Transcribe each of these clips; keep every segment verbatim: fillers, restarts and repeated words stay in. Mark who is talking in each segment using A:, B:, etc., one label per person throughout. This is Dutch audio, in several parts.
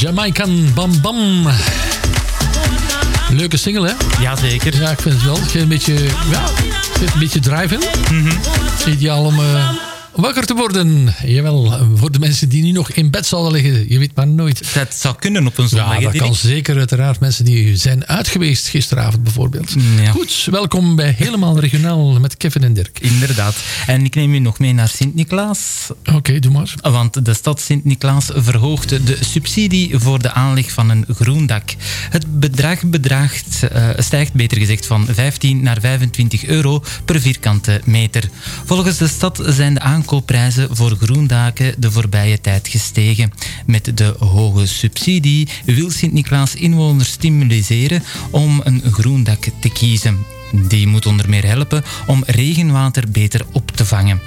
A: Jamaican Bam Bam. Leuke single, hè?
B: Jazeker.
A: Ja, ik vind het wel. Een beetje, ja, een beetje drive in.
B: Mm-hmm.
A: Ideaal om uh, wakker te worden. Jawel, voor de mensen die nu nog in bed zouden liggen. Je weet maar nooit.
B: Dat zou kunnen op een zondag.
A: Ja, dat kan zeker. Uiteraard mensen die zijn uitgeweest gisteravond bijvoorbeeld.
B: Ja.
A: Goed, welkom bij Helemaal Regionaal met Kevin en Dirk.
B: Inderdaad. En ik neem u nog mee naar Sint-Niklaas.
A: Oké, okay, doe maar.
B: Want de stad Sint-Niklaas verhoogt de subsidie voor de aanleg van een groen dak. Het bedrag bedraagt, uh, stijgt beter gezegd van vijftien naar vijfentwintig euro per vierkante meter. Volgens de stad zijn de aankoopprijzen voor groendaken de voorbije tijd gestegen. Met de hoge subsidie wil Sint-Niklaas inwoners stimuleren om een groen dak te kiezen. Die moet onder meer helpen om regenwater beter op te vangen.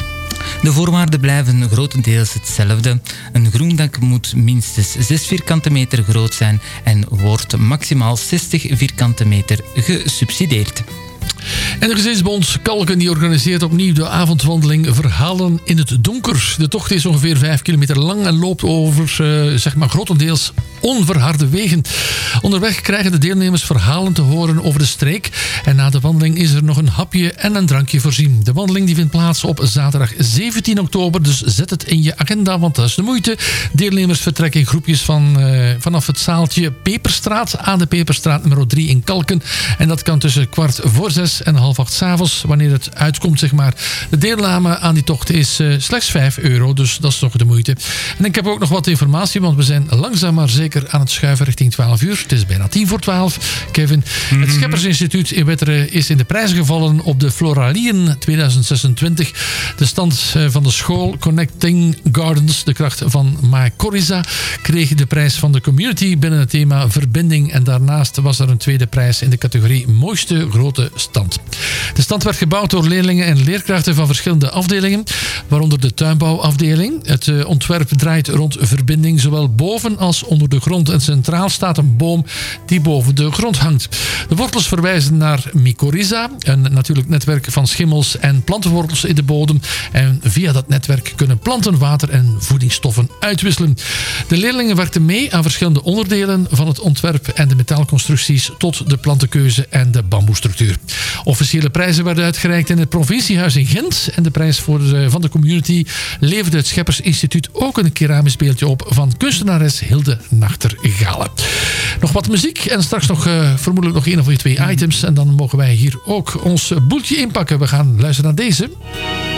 B: De voorwaarden blijven grotendeels hetzelfde. Een groendak moet minstens zes vierkante meter groot zijn en wordt maximaal zestig vierkante meter gesubsidieerd.
A: En de Gezinsbond Kalken die organiseert opnieuw de avondwandeling Verhalen in het Donker. De tocht is ongeveer vijf kilometer lang en loopt over uh, zeg maar grotendeels onverharde wegen. Onderweg krijgen de deelnemers verhalen te horen over de streek. En na de wandeling is er nog een hapje en een drankje voorzien. De wandeling die vindt plaats op zaterdag zeventien oktober. Dus zet het in je agenda, want dat is de moeite. Deelnemers vertrekken in groepjes van, uh, vanaf het zaaltje Peperstraat aan de Peperstraat nummer drie in Kalken. En dat kan tussen kwart voor zes en half acht 's avonds, wanneer het uitkomt, zeg maar. De deelname aan die tocht is uh, slechts vijf euro, dus dat is toch de moeite. En ik heb ook nog wat informatie, want we zijn langzaam maar zeker aan het schuiven richting twaalf uur. Het is bijna tien voor twaalf, Kevin. Mm-hmm. Het Scheppersinstituut in Wetteren is in de prijzen gevallen op de Floralien tweeduizend zesentwintig. De stand van de school Connecting Gardens, de kracht van Macorisa, kreeg de prijs van de community binnen het thema verbinding. En daarnaast was er een tweede prijs in de categorie mooiste grote stand. De stand werd gebouwd door leerlingen en leerkrachten van verschillende afdelingen, waaronder de tuinbouwafdeling. Het uh, ontwerp draait rond verbinding, zowel boven als onder de grond. En centraal staat een boom die boven de grond hangt. De wortels verwijzen naar mycorrhiza, een natuurlijk netwerk van schimmels en plantenwortels in de bodem. En via dat netwerk kunnen planten water en voedingsstoffen uitwisselen. De leerlingen werkten mee aan verschillende onderdelen van het ontwerp en de metaalconstructies tot de plantenkeuze en de bamboestructuur. Officiële prijzen werden uitgereikt in het provinciehuis in Gent. En de prijs voor de, van de community leverde het Scheppersinstituut ook een keramisch beeldje op van kunstenares Hilde Nachtergale. Nog wat muziek en straks nog uh, vermoedelijk nog één of twee items. En dan mogen wij hier ook ons boeltje inpakken. We gaan luisteren naar deze.